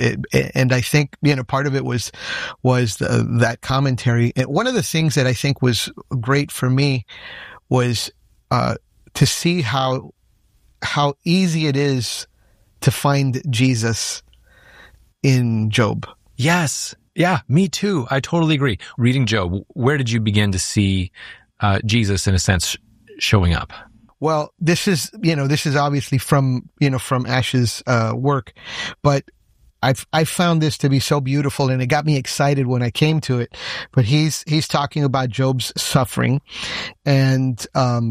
And I think, part of it was that commentary. And one of the things that I think was great for me was to see how easy it is to find Jesus in Job. Yes. Yeah, me too. I totally agree. Reading Job, where did you begin to see Jesus, in a sense, showing up? Well, this is obviously from Ash's work, but I found this to be so beautiful, and it got me excited when I came to it. But he's talking about Job's suffering, and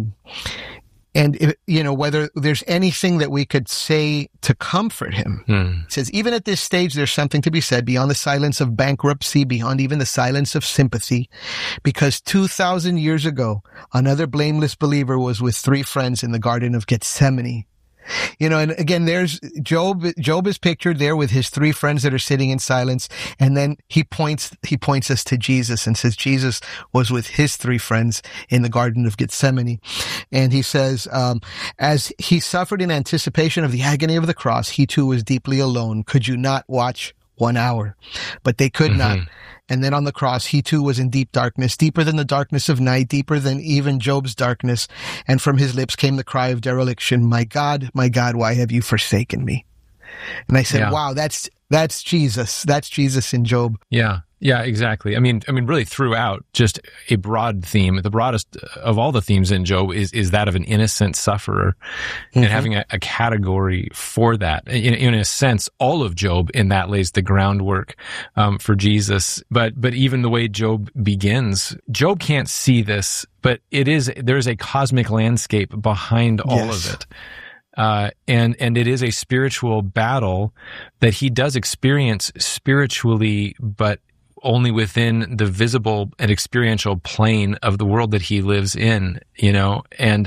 whether there's anything that we could say to comfort him. It says, even at this stage, there's something to be said beyond the silence of bankruptcy, beyond even the silence of sympathy, because 2,000 years ago, another blameless believer was with 3 friends in the Garden of Gethsemane. And again, there's Job. Job is pictured there with his 3 friends that are sitting in silence. And then he points us to Jesus and says Jesus was with his 3 friends in the Garden of Gethsemane. And he says, as he suffered in anticipation of the agony of the cross, he too was deeply alone. Could you not watch 1 hour? But they could not. And then on the cross, he too was in deep darkness, deeper than the darkness of night, deeper than even Job's darkness. And from his lips came the cry of dereliction, my God, why have you forsaken me? And I said, wow, that's Jesus. That's Jesus in Job. Yeah, exactly. I mean, really throughout, just a broad theme. The broadest of all the themes in Job is that of an innocent sufferer, and having a category for that. In a sense, all of Job in that lays the groundwork for Jesus. But even the way Job begins, Job can't see this, but there's a cosmic landscape behind all of it. And it is a spiritual battle that he does experience spiritually, but only within the visible and experiential plane of the world that he lives in, and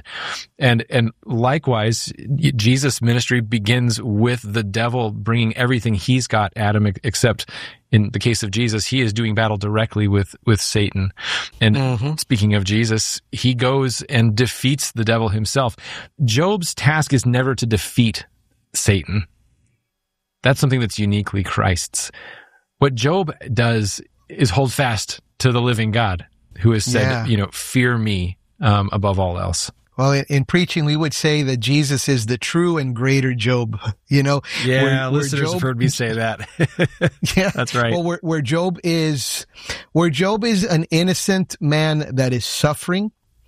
likewise, Jesus' ministry begins with the devil bringing everything he's got at him, except in the case of Jesus, he is doing battle directly with Satan. And speaking of Jesus, he goes and defeats the devil himself. Job's task is never to defeat Satan. That's something that's uniquely Christ's. What Job does is hold fast to the living God, who has said, fear me above all else. Well, in preaching, we would say that Jesus is the true and greater Job, Yeah, listeners have heard me say that. Yeah, that's right. Well, where Job is an innocent man that is suffering,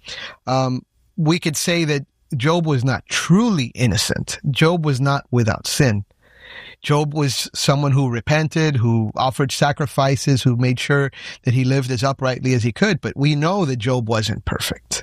we could say that Job was not truly innocent. Job was not without sin. Job was someone who repented, who offered sacrifices, who made sure that he lived as uprightly as he could. But we know that Job wasn't perfect.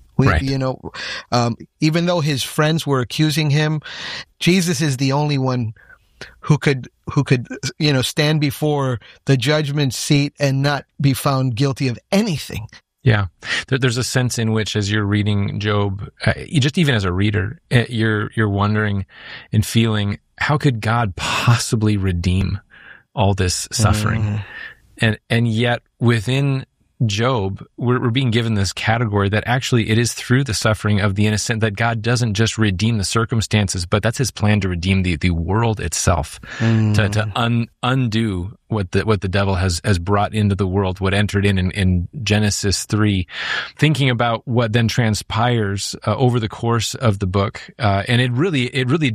Even though his friends were accusing him, Jesus is the only one who could stand before the judgment seat and not be found guilty of anything. Yeah. There's a sense in which, as you're reading Job, just even as a reader, you're wondering and feeling, how could God possibly redeem all this suffering? And yet within Job, we're being given this category that actually it is through the suffering of the innocent that God doesn't just redeem the circumstances, but that's his plan to redeem the world itself, to undo what the devil has brought into the world, what entered in Genesis 3, thinking about what then transpires over the course of the book. And it really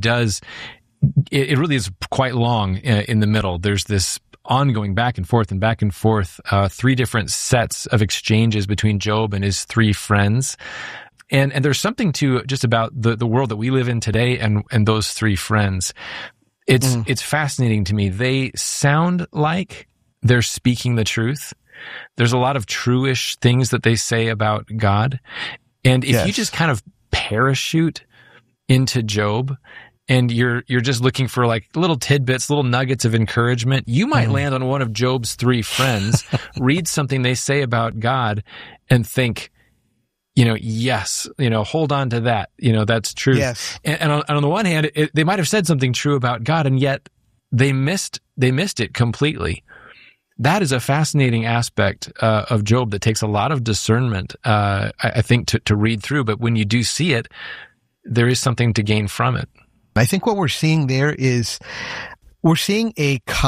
is quite long in the middle. There's this ongoing back and forth, 3 different sets of exchanges between Job and his 3 friends. And there's something to just about the world that we live in today and those 3 friends. It's fascinating to me. They sound like they're speaking the truth. There's a lot of true-ish things that they say about God. And if you just kind of parachute into Job, and you're just looking for like little tidbits, little nuggets of encouragement, you might land on one of Job's 3 friends, read something they say about God, and think, yes, hold on to that. That's true. Yes. And on the one hand, they might have said something true about God, and yet they missed it completely. That is a fascinating aspect of Job that takes a lot of discernment, I think, to read through. But when you do see it, there is something to gain from it. I think what we're seeing there is we're seeing a